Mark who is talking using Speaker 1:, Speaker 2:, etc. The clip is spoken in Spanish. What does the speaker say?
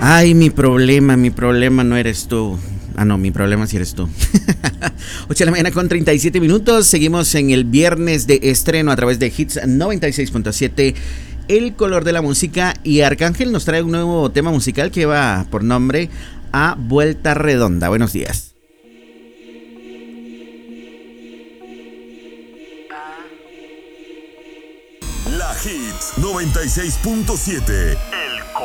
Speaker 1: Ay, mi problema no eres tú. Ah, no, mi problema sí eres tú. 8 de la mañana con 37 minutos. Seguimos en el viernes de estreno a través de Hits 96.7, el color de la música. Y Arcángel nos trae un nuevo tema musical que va por nombre A Vuelta Redonda. Buenos días.
Speaker 2: La Hits 96.7,